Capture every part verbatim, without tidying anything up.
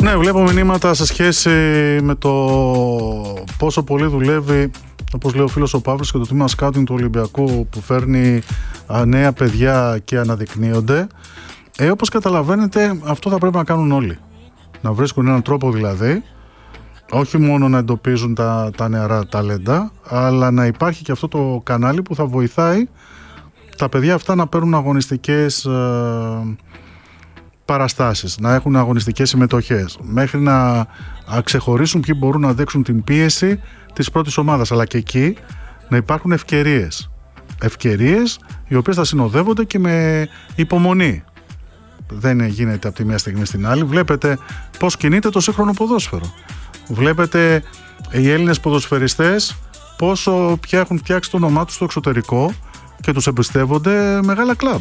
Ναι, βλέπω μηνύματα σε σχέση με το πόσο πολύ δουλεύει, όπως λέει ο φίλος ο Παύλος, και το τμήμα σκάουτινγκ του Ολυμπιακού που φέρνει νέα παιδιά και αναδεικνύονται. Ε, όπως καταλαβαίνετε, αυτό θα πρέπει να κάνουν όλοι. Να βρίσκουν έναν τρόπο δηλαδή, όχι μόνο να εντοπίζουν τα, τα νεαρά ταλέντα, αλλά να υπάρχει και αυτό το κανάλι που θα βοηθάει τα παιδιά αυτά να παίρνουν αγωνιστικές ε, παραστάσεις, να έχουν αγωνιστικές συμμετοχές, μέχρι να, να ξεχωρίσουν ποιοι μπορούν να αντέξουν την πίεση της πρώτης ομάδας, αλλά και εκεί να υπάρχουν ευκαιρίες. Ευκαιρίες οι οποίες θα συνοδεύονται και με υπομονή. Δεν γίνεται από τη μία στιγμή στην άλλη. Βλέπετε πώς κινείται το σύγχρονο ποδόσφαιρο. Βλέπετε οι Έλληνες ποδοσφαιριστές πόσο πια έχουν φτιάξει το όνομά τους στο εξωτερικό και τους εμπιστεύονται μεγάλα κλαμπ.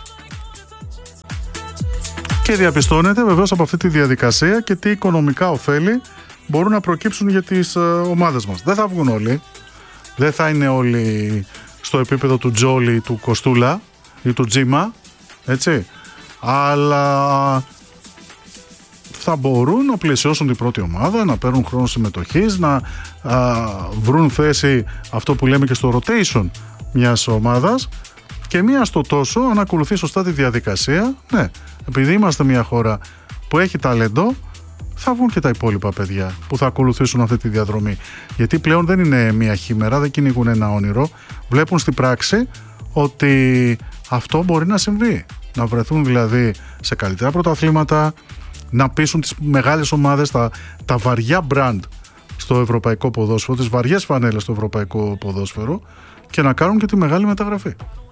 Και διαπιστώνεται βεβαίως από αυτή τη διαδικασία και τι οικονομικά ωφέλη μπορούν να προκύψουν για τις ομάδες μας. Δεν θα βγουν όλοι. Δεν θα είναι όλοι στο επίπεδο του Τζόλι, του Κοστούλα ή του Τζίμα, έτσι. Αλλά θα μπορούν να πλαισιώσουν την πρώτη ομάδα, να παίρνουν χρόνο συμμετοχής, να α, βρουν θέση, αυτό που λέμε και στο rotation μιας ομάδας, και μία στο τόσο, αν ακολουθεί σωστά τη διαδικασία, ναι, επειδή είμαστε μια χώρα που έχει ταλέντο, θα βγουν και τα υπόλοιπα παιδιά που θα ακολουθήσουν αυτή τη διαδρομή. Γιατί πλέον δεν είναι μια χήμερα, δεν κυνηγούν ένα όνειρο, βλέπουν στην πράξη ότι αυτό μπορεί να συμβεί. Να βρεθούν δηλαδή σε καλύτερα πρωταθλήματα, να πείσουν τις μεγάλες ομάδες, τα, τα βαριά brand στο ευρωπαϊκό ποδόσφαιρο, τις βαριές φανέλες στο ευρωπαϊκό ποδόσφαιρο, και να κάνουν και τη μεγάλη μεταγραφή.